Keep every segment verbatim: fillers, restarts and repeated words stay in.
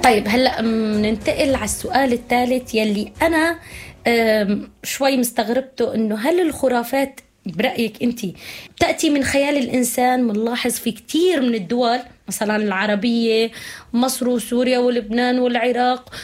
طيب هلأ ننتقل على السؤال الثالث يلي أنا شوي مستغربته، إنه هل الخرافات برأيك أنت تأتي من خيال الإنسان؟ منلاحظ في كتير من الدول مثلا العربية، مصر وسوريا ولبنان والعراق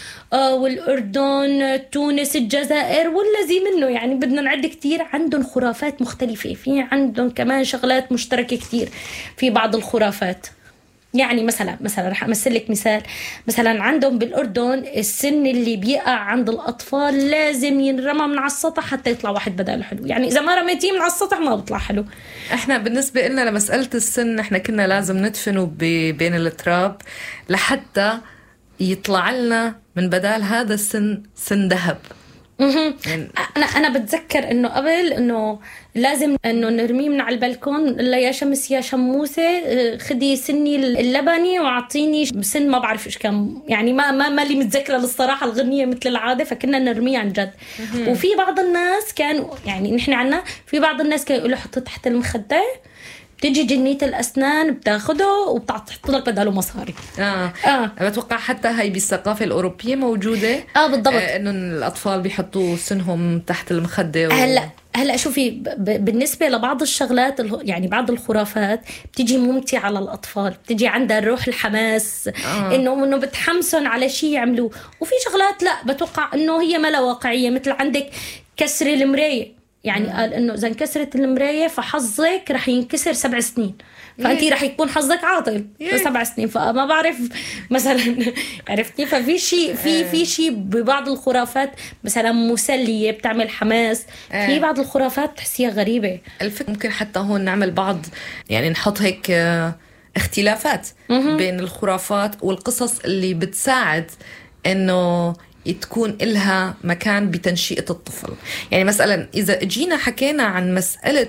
والأردن تونس الجزائر والذي منه، يعني بدنا نعد كتير، عندهم خرافات مختلفة، في عندهم كمان شغلات مشتركة كتير في بعض الخرافات. يعني مثلا مثلا رح أمثل لك مثال، مثلا عندهم بالأردن السن اللي بيقع عند الأطفال لازم ينرمى من على السطح حتى يطلع واحد بداله حلو، يعني إذا ما رميتيه من على السطح ما بيطلع حلو. احنا بالنسبة لنا لمسألة السن احنا كنا لازم ندفنه بين التراب لحتى يطلع لنا من بدال هذا السن سن ذهب. يعني انا انا بتذكر انه قبل انه لازم انه نرميه من على البلكون، لا يا شمس يا شموسه خدي سني اللبني واعطيني سن ما بعرف ايش كان، يعني ما ما ما لي متذكره للصراحه الغنيه مثل العاده، فكنا نرميه عن جد. وفي بعض الناس كانوا يعني نحن عنا في بعض الناس كانوا يقولوا حطه تحت المخده، بتيجي جنية الأسنان بتاخده وبتحط لك بداله مصاري. آه. آه. بتوقع حتى هاي بالثقافة الأوروبية موجودة. آه بالضبط. آه إنه الأطفال بيحطوا سنهم تحت المخدة. و... هلا هلا شوفي ب... بالنسبة لبعض الشغلات يعني بعض الخرافات بتيجي ممتعة على الأطفال، بتيجي عندها روح الحماس. آه. إنه إنه بتحمسن على شيء يعملوه، وفي شغلات لا بتوقع إنه هي ما لا واقعية، مثل عندك كسر المراية، يعني مم. قال إنه إذا انكسرت المراية فحظك رح ينكسر سبع سنين، فأنتي رح يكون حظك عاطل سبع سنين، فما بعرف مثلا عرفتي. ففي شيء في في شيء ببعض الخرافات مثلا مسلية بتعمل حماس، في بعض الخرافات تحسيها غريبة. الفكرة ممكن حتى هون نعمل بعض، يعني نحط هيك اختلافات مم. بين الخرافات والقصص اللي بتساعد إنه تكون إلها مكان بتنشئة الطفل. يعني مثلا إذا جينا حكينا عن مسألة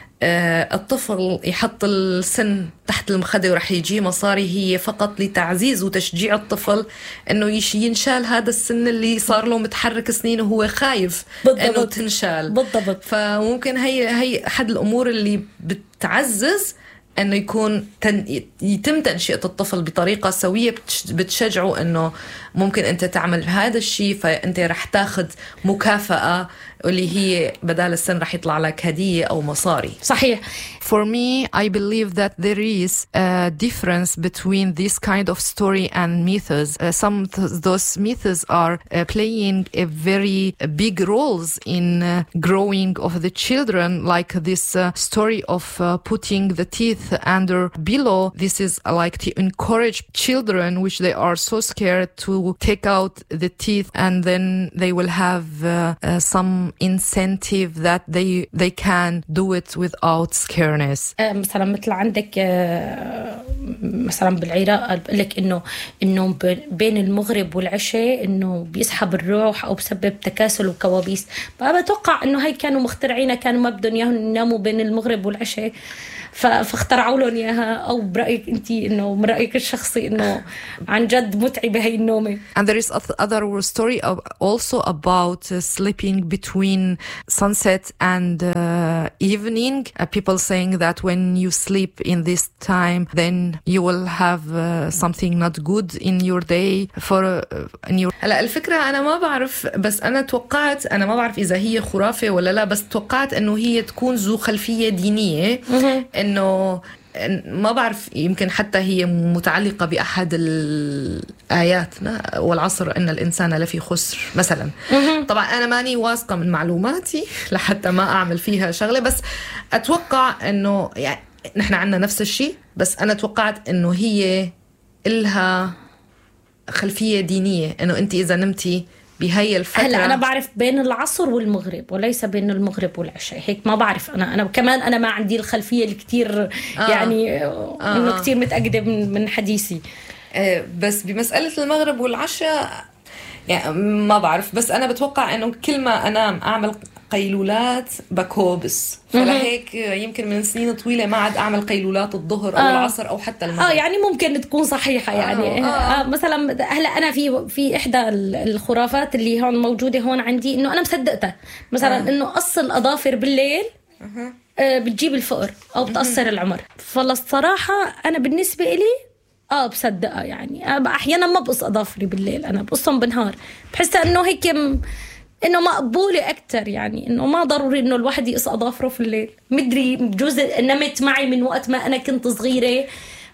الطفل يحط السن تحت المخدة ورح يجي مصاري، هي فقط لتعزيز وتشجيع الطفل إنه ينشال هذا السن اللي صار له متحرك سنين وهو خايف إنه تنشال. بالضبط. فممكن هي هي أحد الأمور اللي بتعزز أنه يكون تن... يتم تنشئة الطفل بطريقة سوية بتشجعه أنه ممكن أنت تعمل هذا الشيء، فأنت رح تاخد مكافأة اللي هي بدال السن رح يطلع لك هدية أو مصاري. صحيح. For me, I believe that there is a difference between this kind of story and myths. Uh, some of those myths are uh, playing a very big roles in uh, growing of the children, like this uh, story of uh, putting the teeth under pillow. This is uh, like to encourage children, which they are so scared to take out the teeth, and then they will have uh, uh, some incentive that they they can do it without scareness. مثلا مثل عندك مثلا بالعراق بقول لك انه انه بين المغرب والعشاء انه بيسحب الروح او بسبب تكاسل وكوابيس، فبتوقع انه هاي كانوا مخترعينها، كانوا ما بدهم اياهم يناموا بين المغرب والعشاء فاخترعوا لهم اياها. او برايك انت انه من رايك الشخصي انه عن جد متعبه هاي النومه؟ And there is other story also about uh, sleeping between sunset and uh, evening. Uh, people saying that when you sleep in this time, then you will have uh, something not good in your day. For uh, in your هلا الفكرة أنا ما بعرف، بس أنا توقعت، أنا ما بعرف إذا هي خرافة ولا لا، بس توقعت إنه هي تكون ذو خلفية دينية. إنه ما بعرف، يمكن حتى هي متعلقة بأحد الآيات والعصر إن الإنسان لفي خسر مثلا. طبعا أنا ماني واثقة من معلوماتي لحتى ما أعمل فيها شغلة، بس أتوقع إنه يعني نحن عنا نفس الشيء، بس أنا توقعت إنه هي إلها خلفية دينية، إنه أنت إذا نمتي بهاي الفترة. هلا أنا بعرف بين العصر والمغرب وليس بين المغرب والعشاء، هيك ما بعرف. أنا أنا كمان أنا ما عندي الخلفية الكتير آه. يعني آه. إنه كتير متأكدة من من حديثي. آه بس بمسألة المغرب والعشاء يعني ما بعرف، بس أنا بتوقع إنه كل ما أنام أعمل قيلولات بكوبس، فلهيك يمكن من سنين طويلة ما عاد أعمل قيلولات الظهر أو آه. العصر أو حتى المغرب. آه يعني ممكن تكون صحيحة يعني. آه. آه. آه مثلا هلا أنا في في إحدى الخرافات اللي هون موجودة هون عندي، إنه أنا مصدقتها مثلا آه. إنه قص الأظافر بالليل آه بتجيب الفقر أو بتقصر العمر. فالصراحة أنا بالنسبة إلي اه بصدقها يعني. احيانا ما بقص اظافري بالليل، انا بقصهم بالنهار، بحس انه هيك م... انه مقبوله اكثر، يعني انه ما ضروري انه الواحد يقص اظافره في الليل. مدري بجوز نمت معي من وقت ما انا كنت صغيره،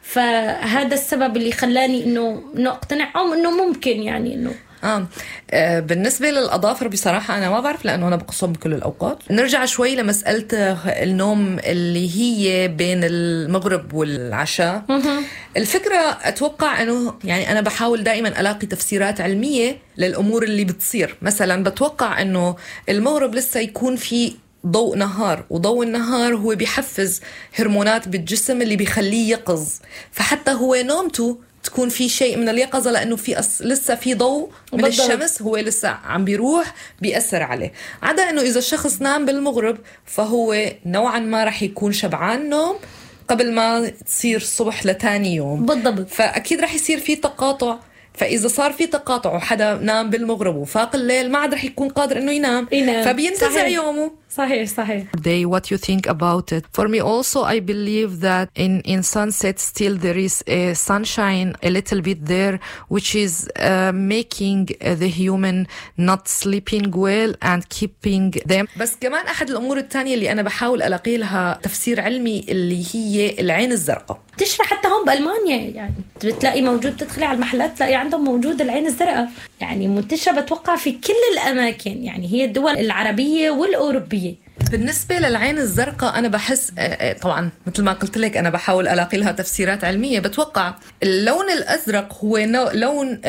فهذا السبب اللي خلاني انه انه اقتنع او انه ممكن يعني انه آه. آه بالنسبة للأظافر بصراحة أنا ما بعرف، لأنه أنا بقصهم بكل الأوقات. نرجع شوي لمسألة النوم اللي هي بين المغرب والعشاء. الفكرة أتوقع أنه يعني أنا بحاول دائما ألاقي تفسيرات علمية للأمور اللي بتصير. مثلا بتوقع أنه المغرب لسه يكون في ضوء نهار، وضوء النهار هو بيحفز هرمونات بالجسم اللي بيخليه يقظ، فحتى هو نومته تكون في شيء من اليقظة، لأنه في أص... لسه في ضوء من بالضبط. الشمس هو لسه عم بيروح بيأثر عليه. عدا أنه إذا الشخص نام بالمغرب فهو نوعا ما رح يكون شبعان نوم قبل ما تصير الصبح لتاني يوم بالضبط، فأكيد رح يصير في تقاطع. فإذا صار في تقاطع وحدا نام بالمغرب وفاق الليل ما عاد رح يكون قادر إنه ينام, ينام. فبينتزع يومه. صحيح صحيح. Day, what you think about it? For me also, I believe that in in sunset still there is a sunshine a little bit there, which is uh, making uh, the human not sleeping well and keeping them. بس كمان أحد الأمور الثانية اللي أنا بحاول ألاقي لها تفسير علمي اللي هي العين الزرقاء. تشرح حتى هون بألمانيا يعني بتلاقي موجود، تدخلي على المحلات تلاقي عندهم موجود العين الزرقاء، يعني منتشرة بتوقع في كل الأماكن، يعني هي الدول العربية والأوروبية. بالنسبة للعين الزرقاء أنا بحس طبعا مثل ما قلت لك أنا بحاول ألاقي لها تفسيرات علمية. بتوقع اللون الأزرق هو لون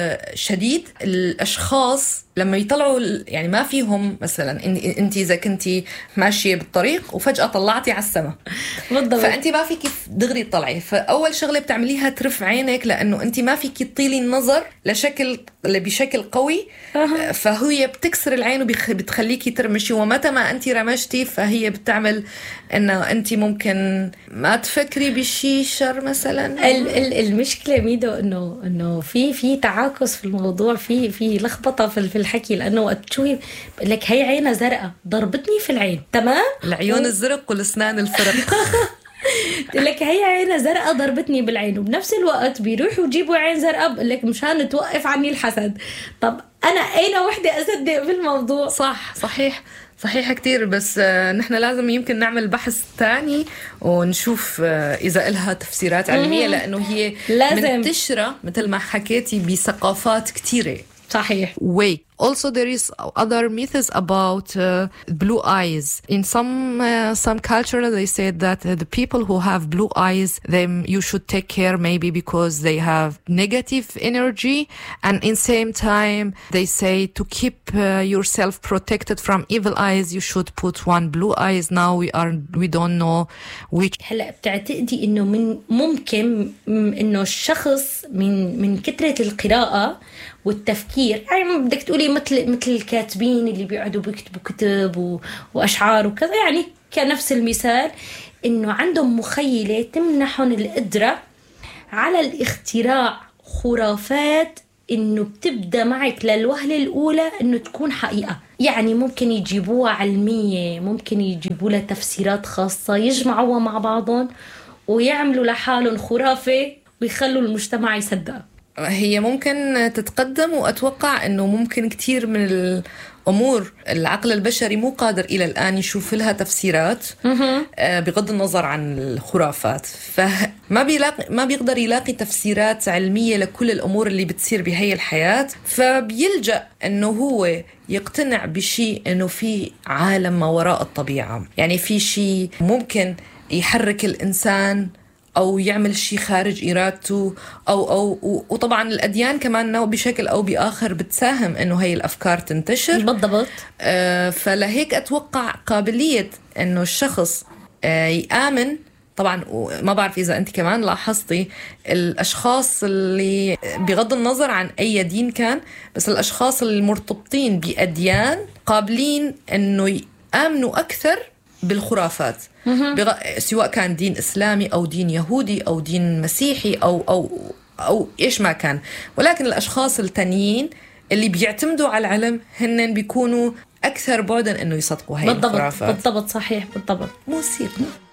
شديد. الأشخاص لما يطلعوا يعني ما فيهم، مثلا أنت إذا كنتي ماشية بالطريق وفجأة طلعتي على السماء بالضبط، فأنت ما فيك دغري تطلعي، فأول شغلة بتعمليها ترف عينك، لأنه أنت ما فيك تطيلي النظر لشكل بشكل قوي، فهي بتكسر العين وبتخليكي ترمشي، ومتى ما أنت رمشتي فهي بتعمل إنه أنت ممكن ما تفكري بشي شر مثلا. المشكلة ميدو إنه إنه في في تعاكس في الموضوع، في في لخبطة في الحكي، لأنه وقت تشوفي بقول لك هي عينها زرقاء ضربتني في العين، تمام؟ العيون و... الزرق والأسنان الفرق. بقول لك هي عينها زرقاء ضربتني بالعين، وبنفس الوقت بيروحوا يجيبوا عين زرقاء بقول لك مشان توقف عني الحسد. طب أنا أين وحدة أصدق بالموضوع؟ صح صحيح صحيح كتير، بس نحن لازم يمكن نعمل بحث تاني ونشوف إذا إلها تفسيرات علمية، لأنه هي لازم منتشرة مثل ما حكيتي بثقافات كتيرة. صحيح. Wait. Also, there is other myths about uh, blue eyes. In some uh, some culture, they said that uh, the people who have blue eyes, them you should take care maybe because they have negative energy, and in same time they say to keep uh, yourself protected from evil eyes, you should put one blue eyes. Now we are we don't know which. هلا بتعتقدي إنه من ممكن إنه الشخص من من كثرة القراءة والتفكير، يعني بدك تقولي مثل مثل الكاتبين اللي بيقعدوا بيكتبوا كتب و... وأشعار وكذا، يعني كنفس المثال إنه عندهم مخيلة تمنحهم القدرة على الاختراع خرافات إنه بتبدأ معك للوهلة الأولى إنه تكون حقيقة. يعني ممكن يجيبوها علمية، ممكن يجيبوا لها تفسيرات خاصة، يجمعوها مع بعضهم ويعملوا لحالهم خرافة ويخلوا المجتمع يصدقها. هي ممكن تتقدم، وأتوقع أنه ممكن كتير من الأمور العقل البشري مو قادر إلى الآن يشوف لها تفسيرات بغض النظر عن الخرافات، فما بيلاقي ما بيقدر يلاقي تفسيرات علمية لكل الأمور اللي بتصير بهاي الحياة، فبيلجأ أنه هو يقتنع بشيء أنه في عالم ما وراء الطبيعة، يعني في شيء ممكن يحرك الإنسان أو يعمل شيء خارج إرادته، أو أو وطبعا الأديان كمان بشكل أو بآخر بتساهم إنه هاي الأفكار تنتشر. بالضبط. آه فلهيك أتوقع قابلية إنه الشخص آه يآمن. طبعا ما بعرف إذا أنت كمان لاحظتي الأشخاص اللي بغض النظر عن أي دين كان، بس الأشخاص اللي مرتبطين بأديان قابلين إنه يآمنوا أكثر بالخرافات، بغ... سواء كان دين إسلامي أو دين يهودي أو دين مسيحي أو أو أو إيش ما كان. ولكن الأشخاص التانيين اللي بيعتمدوا على العلم هن بيكونوا أكثر بعداً إنه يصدقوا هاي الخرافات. بالضبط. بالضبط صحيح بالضبط. موسيقى